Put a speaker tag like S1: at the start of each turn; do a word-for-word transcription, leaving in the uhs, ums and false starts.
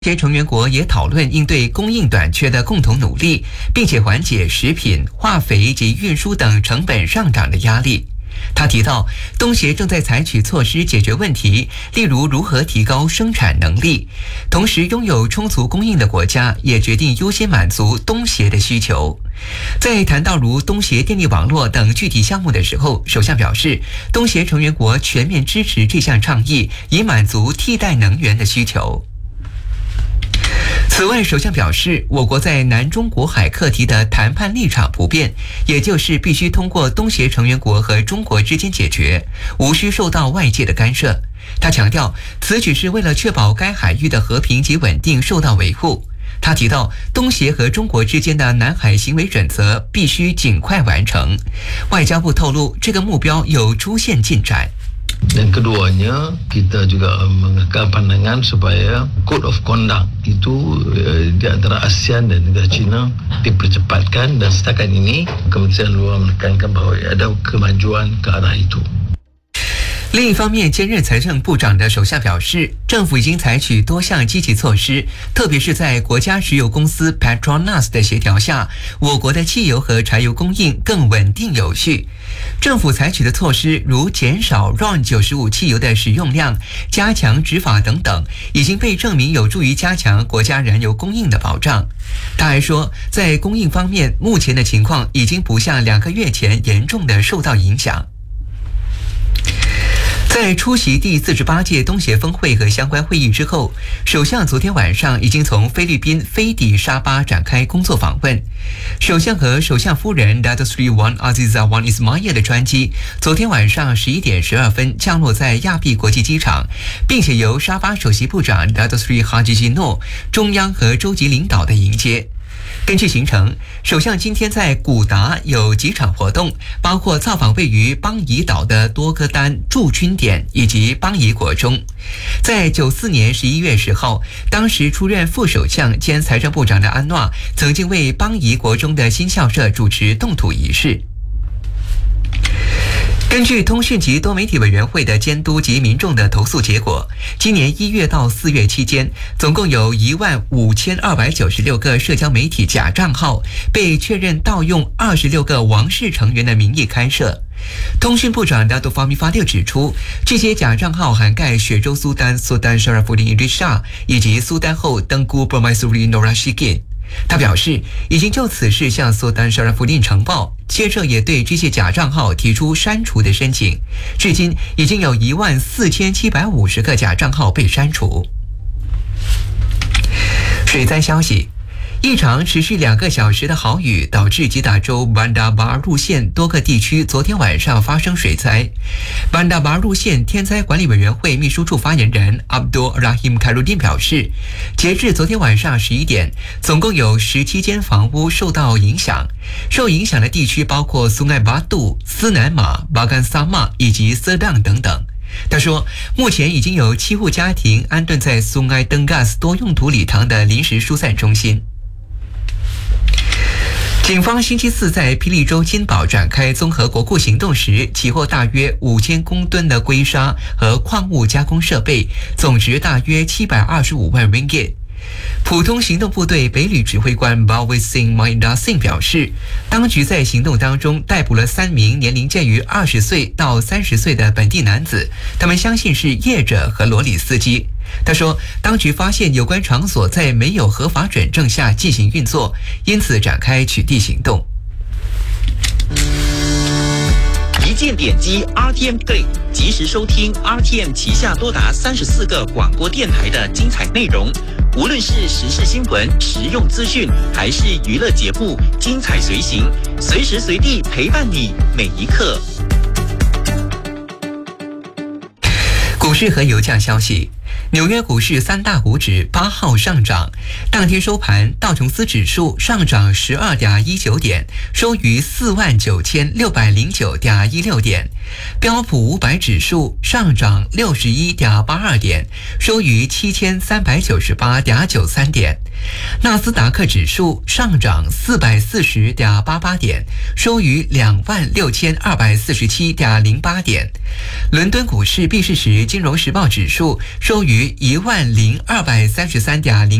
S1: 这些成员国也讨论应对供应短缺的共同努力，并且缓解食品、化肥及运输等成本上涨的压力。他提到，东协正在采取措施解决问题，例如如何提高生产能力。同时，拥有充足供应的国家也决定优先满足东协的需求。在谈到如东协电力网络等具体项目的时候，首相表示，东协成员国全面支持这项倡议，以满足替代能源的需求。此外，首相表示，我国在南中国海课题的谈判立场不变，也就是必须通过东协成员国和中国之间解决，无需受到外界的干涉。他强调，此举是为了确保该海域的和平及稳定受到维护。他提到，东协和中国之间的南海行为准则必须尽快完成。外交部透露，这个目标有出现进展。
S2: Dan keduanya, kita juga mengekalkan pandangan supaya Code of Conduct itu di antara ASEAN dan negara China dipercepatkan dan setakat ini Kementerian Luar menekankan bahawa ada kemajuan ke arah itu。
S1: 另一方面，兼任财政部长的首相表示，政府已经采取多项积极措施，特别是在国家石油公司 Petronas 的协调下，我国的汽油和柴油供应更稳定有序。政府采取的措施如减少 R O N 九十五 汽油的使用量、加强执法等等，已经被证明有助于加强国家燃油供应的保障。他还说，在供应方面，目前的情况已经不像两个月前严重的受到影响。在出席第四十八届东协峰会和相关会议之后，首相昨天晚上已经从菲律宾飞抵沙巴展开工作访问。首相和首相夫人 Datuk Seri Wan Azizah Wan Ismail 的专机昨天晚上十一点十二分降落在亚庇国际机场，并且由沙巴首席部长 Datuk Seri Haji Jino 中央和州级领导的迎接。根据行程，首相今天在古达有几场活动，包括造访位于邦宜岛的多哥丹驻军点以及邦宜国中。在九四年十一月十号，当时出任副首相兼财政部长的安诺曾经为邦宜国中的新校舍主持动土仪式。根据通讯及多媒体委员会的监督及民众的投诉结果，今年一月到四月期间，总共有一万五千二百九十六个社交媒体假账号被确认盗用二十六个王室成员的名义开设。通讯部长 Datuk Fahmi Fadil 指出，这些假账号涵盖雪州苏丹 Sultan Sharafuddin Idris Shah 以及苏丹后 Tengku Permaisuri Nur Rashidin。他表示，已经就此事向苏丹沙拉夫丁呈报，接着也对这些假账号提出删除的申请。至今已经有一万四千七百五十个假账号被删除。水灾消息。一场持续两个小时的豪雨导致吉打州班达巴路县多个地区昨天晚上发生水灾。班达巴路县天灾管理委员会秘书处发言人 Abdul Rahim Khairuddin 表示，截至昨天晚上十一点，总共有十七间房屋受到影响。受影响的地区包括苏艾巴杜、斯南马、巴干萨玛以及色当等等。他说，目前已经有七户家庭安顿在苏艾登嘎斯多用途礼堂的临时疏散中心。警方星期四在霹雳州金宝展开综合国库行动时，起获大约五千公吨的硅砂和矿物加工设备，总值大约七百二十五万 ringgit。普通行动部队北旅指挥官 Balwis Singh Mahinda Singh 表示，当局在行动当中逮捕了三名年龄介于二十岁到三十岁的本地男子，他们相信是业者和罗里司机。他说，当局发现有关场所在没有合法准证下进行运作，因此展开取缔行动。
S3: 一键点击 R T M Play， 及时收听 R T M 旗下多达三十四个广播电台的精彩内容。无论是时事新闻、实用资讯，还是娱乐节目，精彩随行，随时随地陪伴你每一刻。
S1: 股市和油价消息。纽约股市三大股指八号上涨，当天收盘，道琼斯指数上涨 十二点一九 点，收于四万九千六百零九点一六点； 标普五百指数上涨六十一点八二点，收于七千三百九十八点九三点。纳斯达克指数上涨四百四十点八八点，收于两万六千二百四十七点零八点。伦敦股市闭市时，金融时报指数收于一万零二百三十三点零。